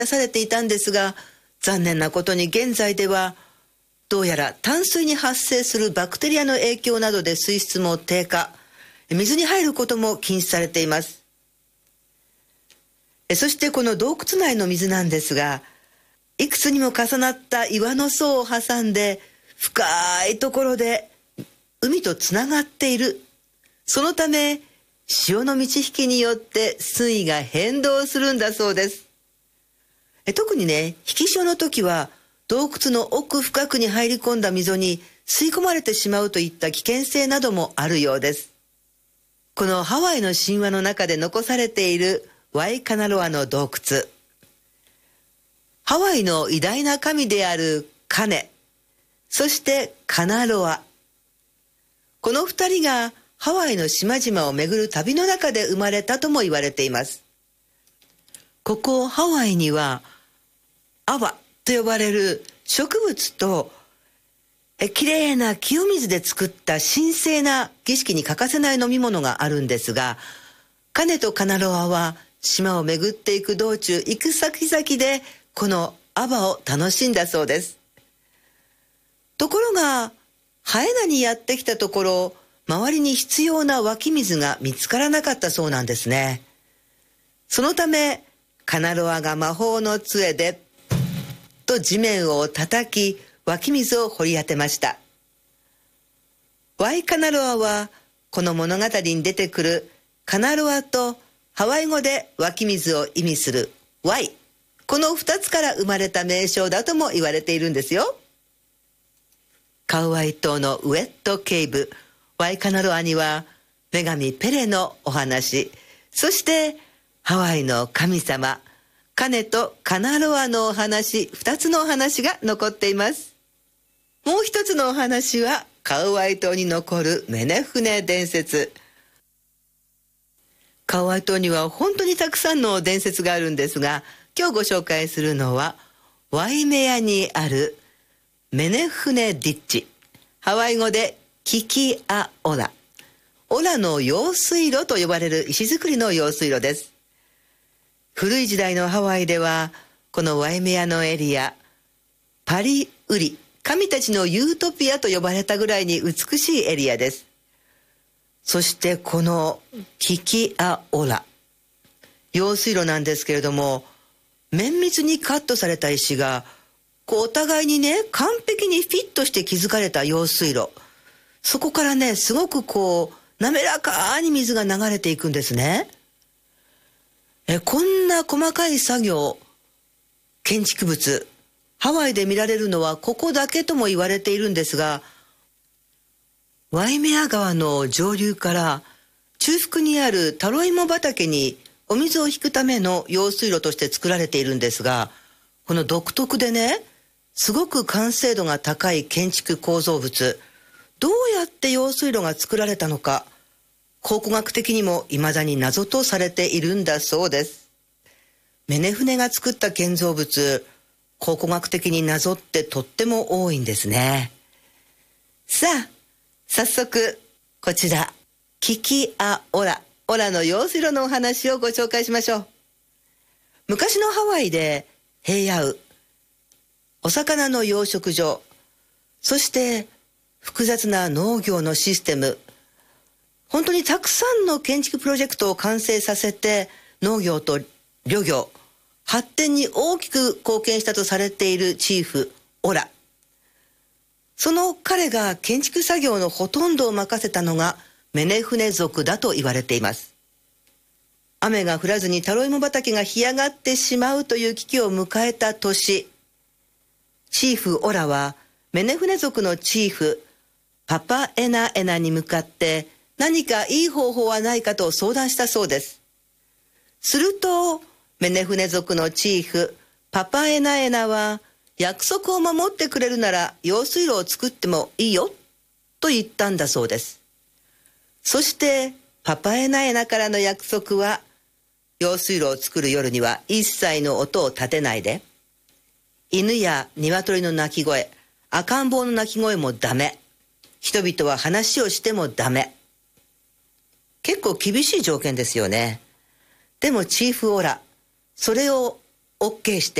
出されていたんですが、残念なことに現在ではどうやら淡水に発生するバクテリアの影響などで水質も低下、水に入ることも禁止されています。そしてこの洞窟内の水なんですが、いくつにも重なった岩の層を挟んで深いところで海とつながっている。そのため潮の満ち引きによって水位が変動するんだそうです。特にね、引き潮の時は洞窟の奥深くに入り込んだ溝に吸い込まれてしまうといった危険性などもあるようです。このハワイの神話の中で残されているワイカナロアの洞窟、ハワイの偉大な神であるカネ、そしてカナロア、この二人がハワイの島々を巡る旅の中で生まれたとも言われています。ここハワイにはアワと呼ばれる植物ときれいな清水で作った神聖な儀式に欠かせない飲み物があるんですが、カネとカナロアは島を巡っていく道中、行く先々でこのアバを楽しんだそうです。ところがハエナにやってきたところ、周りに必要な湧き水が見つからなかったそうなんですね。そのためカナロアが魔法の杖でと地面を叩き、湧き水を掘り当てました。ワイカナロアはこの物語に出てくるカナロアとハワイ語で湧き水を意味するワイ、この2つから生まれた名称だとも言われているんですよ。カウアイ島のウェットケイブ、ワイカナロアには女神ペレのお話、そしてハワイの神様カネとカナロアのお話、2つのお話が残っています。もう一つのお話はカウアイ島に残るメネ船伝説。カウアイ島には本当にたくさんの伝説があるんですが、今日ご紹介するのはワイメアにあるメネ船ディッチ、ハワイ語でキキアオラ、オラの用水路と呼ばれる石造りの用水路です。古い時代のハワイではこのワイメアのエリア、パリウリ、神たちのユートピアと呼ばれたぐらいに美しいエリアです。そしてこのキキアオラ、用水路なんですけれども、綿密にカットされた石がお互いにね、完璧にフィットして築かれた用水路、そこからね、すごく滑らかに水が流れていくんですね。こんな細かい作業、建築物、ハワイで見られるのはここだけとも言われているんですが、ワイメア川の上流から中腹にあるタロイモ畑にお水を引くための用水路として作られているんですが、この独特でね、すごく完成度が高い建築構造物、どうやって用水路が作られたのか、考古学的にも未だに謎とされているんだそうです。メネ船が作った建造物、考古学的に謎ってとっても多いんですね。さあ、早速こちらキキアオラ、オラの用水路のお話をご紹介しましょう。昔のハワイで平野、お魚の養殖場、そして複雑な農業のシステム、本当にたくさんの建築プロジェクトを完成させて農業と漁業、発展に大きく貢献したとされているチーフオラ、その彼が建築作業のほとんどを任せたのがメネ船族だと言われています。雨が降らずにタロイモ畑が干上がってしまうという危機を迎えた年、チーフオラはメネ船族のチーフパパエナエナに向かって何かいい方法はないかと相談したそうです。するとメネ船族のチーフパパエナエナは、約束を守ってくれるなら用水路を作ってもいいよと言ったんだそうです。そしてパパエナエナからの約束は、用水路を作る夜には一切の音を立てないで、犬や鶏の鳴き声、赤ん坊の鳴き声もダメ、人々は話をしてもダメ。結構厳しい条件ですよね。でもチーフオラ、それを OK して